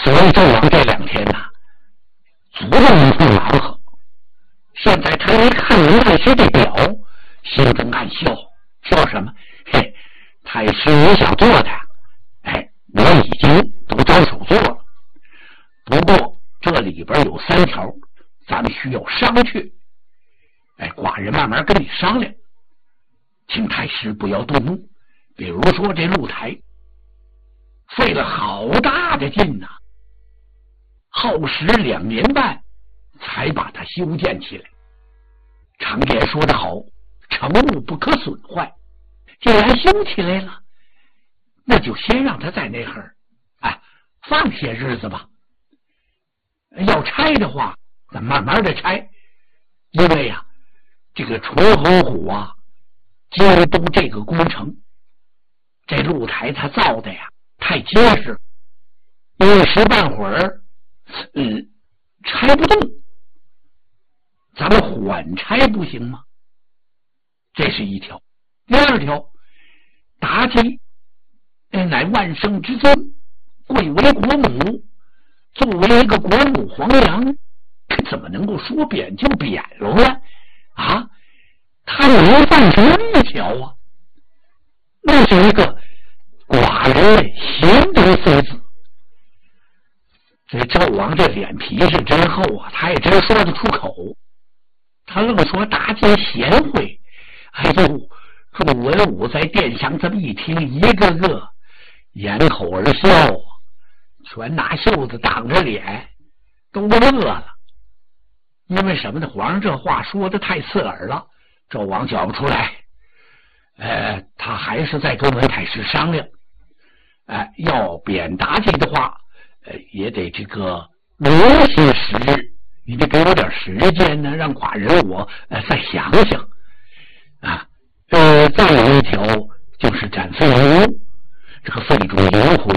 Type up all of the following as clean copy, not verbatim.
所以纣王这2天呐，足够一通忙活。现在他一看文太师这表，心中暗笑，笑什么？嘿，太师你想做的，我已经都着手做了。不过这里边有3条，咱们需要商榷。寡人慢慢跟你商量，请太师不要动怒。比如说这露台，费了好大的劲呐，耗时2年半才把它修建起来。常言说得好，成物不可损坏。既然修起来了，那就先让它在那儿放些日子吧。要拆的话，咱慢慢的拆。因为这个崇侯虎监督这个工程，这露台它造的太结实，一时半会儿拆不动。咱们缓拆不行吗？这是一条。第2条，妲己乃万圣之尊，贵为国母，作为一个国母皇娘，怎么能够说贬就贬了呢？他没犯什么条那是一个寡人贤德妃子。这纣王这脸皮是真厚他也真说得出口。他愣说妲己贤惠。众文武在殿上这么一听，一个个掩口而笑全拿袖子挡着脸，都乐了。因为什么呢？皇上这话说的太刺耳了，纣王讲不出来。他还是在跟文太师商量。要贬妲己的话，也得这个留些时日，你得给我点时间呢，让寡人我再想想。再有一条就是斩废奴。这个废主刘回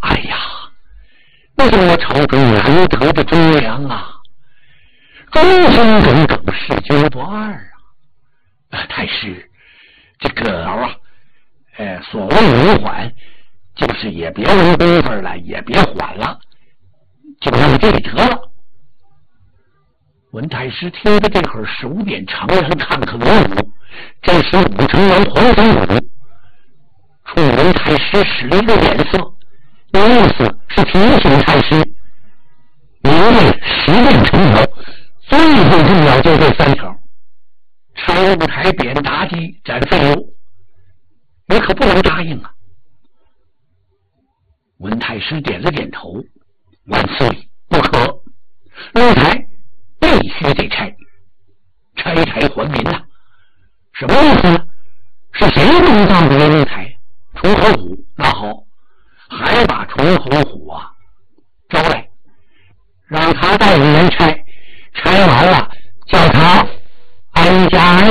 那是我朝中难得的忠良忠心耿耿，弑君不二太师，这个所谓无缓，就是也别无功夫了，也别缓了，就让这里得了。文太师听着这会儿，手点长枪，看看文武。这时武成王黄三武冲文太师使了一个眼色，意思是提醒太师，明日10件成条，最重要就这3条：拆露台、贬妲己、斩废奴。你可不能答应文太师点了点头，万岁，不可。露台必须得拆，拆台还民什么意思呢？是谁能造这个露台？崇侯虎。那好，还把崇侯虎招来，让他带人拆。